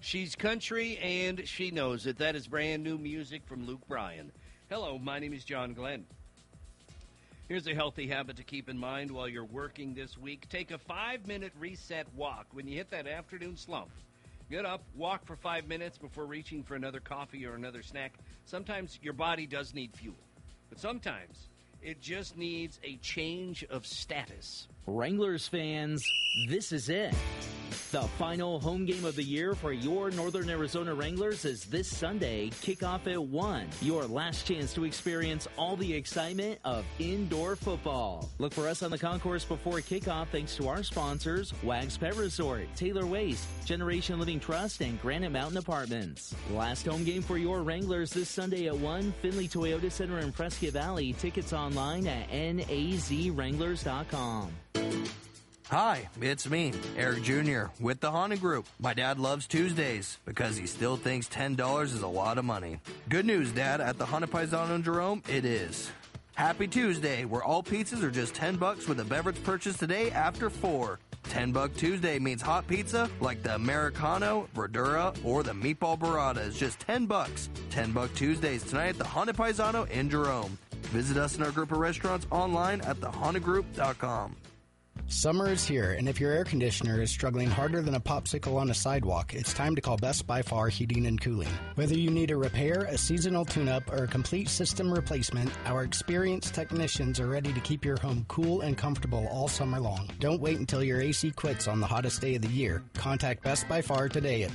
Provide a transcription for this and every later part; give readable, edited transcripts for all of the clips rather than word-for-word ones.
She's country, and she knows it. That is brand new music from Luke Bryan. Hello, my name is John Glenn. Here's a healthy habit to keep in mind while you're working this week. Take a 5-minute reset walk when you hit that afternoon slump. Get up, walk for 5 minutes before reaching for another coffee or another snack. Sometimes your body does need fuel, but sometimes it just needs a change of status. Wranglers fans, this is it. The final home game of the year for your Northern Arizona Wranglers is this Sunday, kickoff at 1. Your last chance to experience all the excitement of indoor football. Look for us on the concourse before kickoff thanks to our sponsors, Wags Pet Resort, Taylor Waste, Generation Living Trust, and Granite Mountain Apartments. Last home game for your Wranglers this Sunday at 1, Findlay Toyota Center in Prescott Valley. Tickets online at nazwranglers.com. Hi, it's me, Eric Jr., with the Honda Group. My dad loves Tuesdays because he still thinks $10 is a lot of money. Good news, Dad, at the Honda Paisano in Jerome, it is. Happy Tuesday, where all pizzas are just $10 with a beverage purchase today after 4. $10 Tuesday means hot pizza like the Americano, Verdura, or the Meatball Burrata is just $10. $10 Tuesdays tonight at the Honda Paisano in Jerome. Visit us in our group of restaurants online at thehondagroup.com. Summer is here, and if your air conditioner is struggling harder than a popsicle on a sidewalk, it's time to call Best by Far Heating and Cooling. Whether you need a repair, a seasonal tune-up, or a complete system replacement, our experienced technicians are ready to keep your home cool and comfortable all summer long. Don't wait until your AC quits on the hottest day of the year. Contact Best by Far today at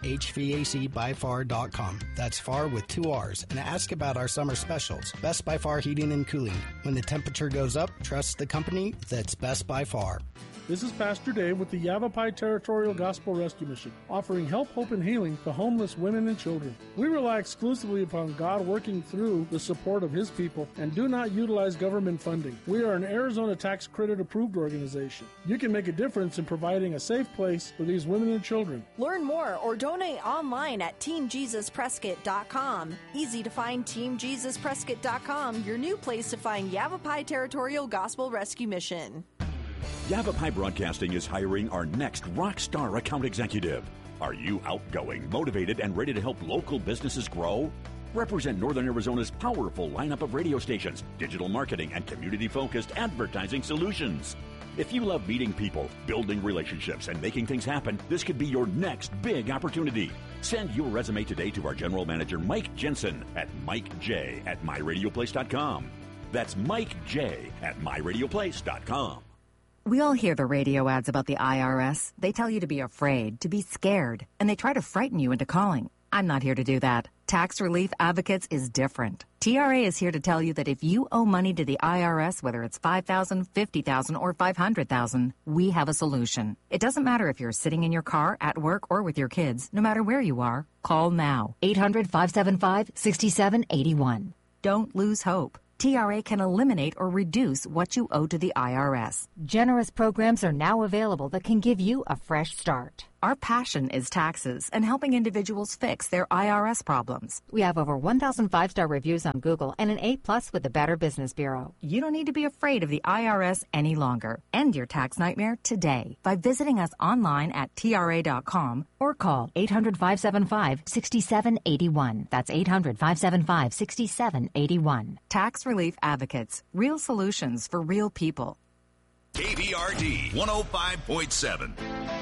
besthvacbyfar.com. That's far with 2 R's, and ask about our summer specials. Best by Far Heating and Cooling. When the temperature goes up, trust the company that's Best by Far. This is Pastor Dave with the Yavapai Territorial Gospel Rescue Mission, offering help, hope, and healing to homeless women and children. We rely exclusively upon God working through the support of His people and do not utilize government funding. We are an Arizona tax credit approved organization. You can make a difference in providing a safe place for these women and children. Learn more or donate online at TeamJesusPrescott.com. Easy to find TeamJesusPrescott.com, your new place to find Yavapai Territorial Gospel Rescue Mission. Yavapai Broadcasting is hiring our next rock star account executive. Are you outgoing, motivated, and ready to help local businesses grow? Represent Northern Arizona's powerful lineup of radio stations, digital marketing, and community-focused advertising solutions. If you love meeting people, building relationships, and making things happen, this could be your next big opportunity. Send your resume today to our general manager, Mike Jensen, at MikeJ@MyRadioPlace.com. That's MikeJ@MyRadioPlace.com. We all hear the radio ads about the IRS. They tell you to be afraid, to be scared, and they try to frighten you into calling. I'm not here to do that. Tax Relief Advocates is different. TRA is here to tell you that if you owe money to the IRS, whether it's $5,000, $50,000, or $500,000, we have a solution. It doesn't matter if you're sitting in your car, at work, or with your kids. No matter where you are, call now. 800-575-6781. Don't lose hope. TRA can eliminate or reduce what you owe to the IRS. Generous programs are now available that can give you a fresh start. Our passion is taxes and helping individuals fix their IRS problems. We have over 1,000 5-star reviews on Google and an A+ with the Better Business Bureau. You don't need to be afraid of the IRS any longer. End your tax nightmare today by visiting us online at TRA.com or call 800-575-6781. That's 800-575-6781. Tax Relief Advocates. Real solutions for real people. KVRD 105.7.